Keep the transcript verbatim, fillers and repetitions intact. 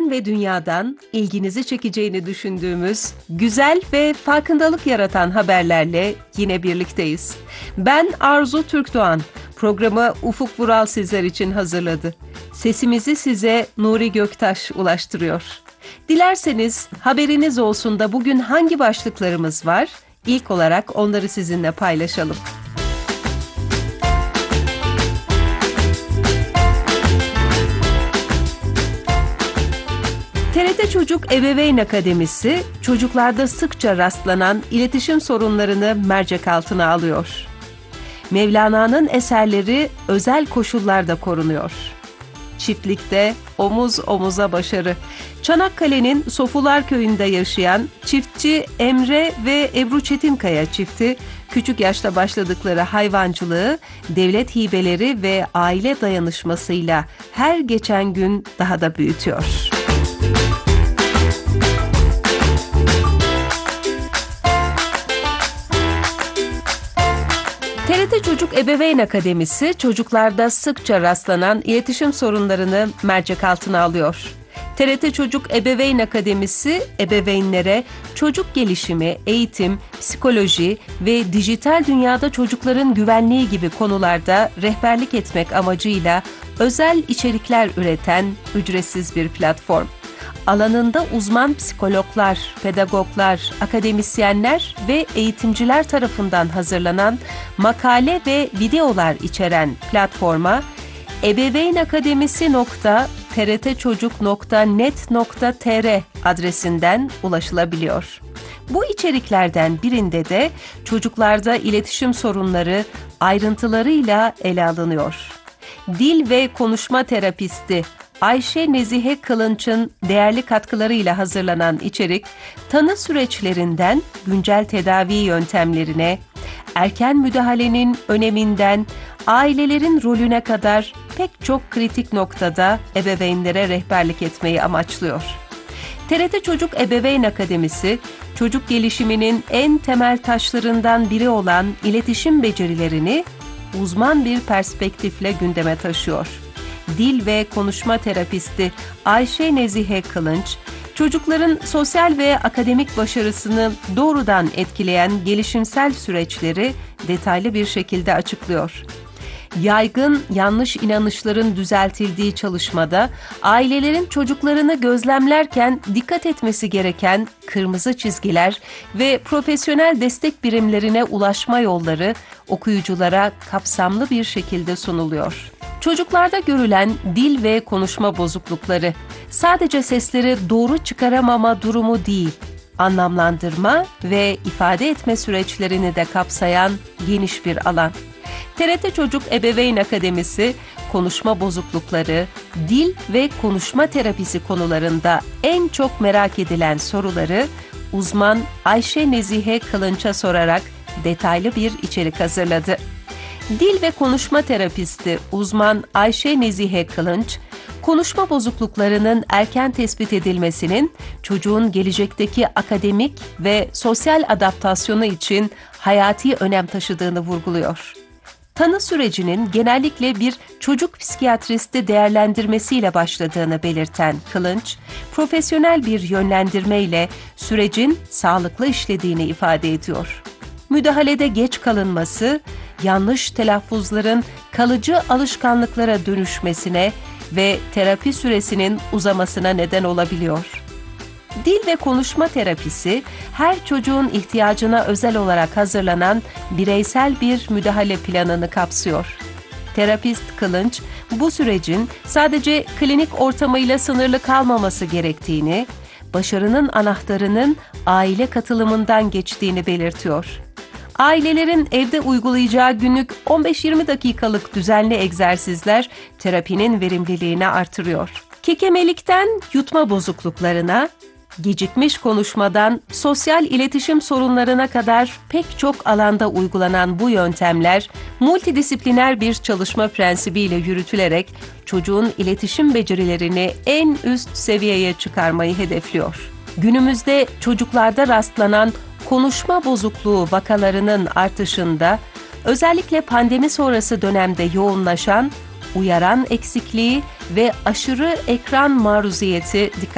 ülkeden ve dünyadan ilginizi çekeceğini düşündüğümüz güzel ve farkındalık yaratan haberlerle yine birlikteyiz. Ben Arzu Türkdoğan. Programı Ufuk Vural sizler için hazırladı. Sesimizi size Nuri Göktaş ulaştırıyor. Dilerseniz haberiniz olsun da bugün hangi başlıklarımız var? İlk olarak onları sizinle paylaşalım. T R T Çocuk Ebeveyn Akademisi, çocuklarda sıkça rastlanan iletişim sorunlarını mercek altına alıyor. Mevlana'nın eserleri özel koşullarda korunuyor. Çiftlikte omuz omuza başarı. Çanakkale'nin Sofular Köyü'nde yaşayan çiftçi Emre ve Ebru Çetinkaya çifti, küçük yaşta başladıkları hayvancılığı devlet hibeleri ve aile dayanışmasıyla her geçen gün daha da büyütüyor. T R T Çocuk Ebeveyn Akademisi, çocuklarda sıkça rastlanan iletişim sorunlarını mercek altına alıyor. T R T Çocuk Ebeveyn Akademisi, ebeveynlere çocuk gelişimi, eğitim, psikoloji ve dijital dünyada çocukların güvenliği gibi konularda rehberlik etmek amacıyla özel içerikler üreten ücretsiz bir platform. Alanında uzman psikologlar, pedagoglar, akademisyenler ve eğitimciler tarafından hazırlanan makale ve videolar içeren platforma ebeveynakademisi nokta t r t çocuk nokta net nokta t r adresinden ulaşılabiliyor. Bu içeriklerden birinde de çocuklarda iletişim sorunları ayrıntılarıyla ele alınıyor. Dil ve konuşma terapisti Ayşe Nezihe Kılınç'ın değerli katkılarıyla hazırlanan içerik, tanı süreçlerinden güncel tedavi yöntemlerine, erken müdahalenin öneminden ailelerin rolüne kadar pek çok kritik noktada ebeveynlere rehberlik etmeyi amaçlıyor. T R T Çocuk Ebeveyn Akademisi, çocuk gelişiminin en temel taşlarından biri olan iletişim becerilerini uzman bir perspektifle gündeme taşıyor. Dil ve konuşma terapisti Ayşe Nezihe Kılınç, çocukların sosyal ve akademik başarısını doğrudan etkileyen gelişimsel süreçleri detaylı bir şekilde açıklıyor. Yaygın yanlış inanışların düzeltildiği çalışmada ailelerin çocuklarını gözlemlerken dikkat etmesi gereken kırmızı çizgiler ve profesyonel destek birimlerine ulaşma yolları okuyuculara kapsamlı bir şekilde sunuluyor. Çocuklarda görülen dil ve konuşma bozuklukları sadece sesleri doğru çıkaramama durumu değil, anlamlandırma ve ifade etme süreçlerini de kapsayan geniş bir alan. T R T Çocuk Ebeveyn Akademisi, konuşma bozuklukları, dil ve konuşma terapisi konularında en çok merak edilen soruları uzman Ayşe Nezihe Kılınç'a sorarak detaylı bir içerik hazırladı. Dil ve konuşma terapisti uzman Ayşe Nezihe Kılınç, konuşma bozukluklarının erken tespit edilmesinin çocuğun gelecekteki akademik ve sosyal adaptasyonu için hayati önem taşıdığını vurguluyor. Tanı sürecinin genellikle bir çocuk psikiyatristi değerlendirmesiyle başladığını belirten Kılınç, profesyonel bir yönlendirmeyle sürecin sağlıklı işlediğini ifade ediyor. Müdahalede geç kalınması, yanlış telaffuzların kalıcı alışkanlıklara dönüşmesine ve terapi süresinin uzamasına neden olabiliyor. Dil ve konuşma terapisi, her çocuğun ihtiyacına özel olarak hazırlanan bireysel bir müdahale planını kapsıyor. Terapist Kılınç, bu sürecin sadece klinik ortamıyla sınırlı kalmaması gerektiğini, başarının anahtarının aile katılımından geçtiğini belirtiyor. Ailelerin evde uygulayacağı günlük on beş yirmi dakikalık düzenli egzersizler terapinin verimliliğini artırıyor. Kekemelikten yutma bozukluklarına, gecikmiş konuşmadan sosyal iletişim sorunlarına kadar pek çok alanda uygulanan bu yöntemler, multidisipliner bir çalışma prensibiyle yürütülerek çocuğun iletişim becerilerini en üst seviyeye çıkarmayı hedefliyor. Günümüzde çocuklarda rastlanan konuşma bozukluğu vakalarının artışında, özellikle pandemi sonrası dönemde yoğunlaşan uyaran eksikliği ve aşırı ekran maruziyeti dikkat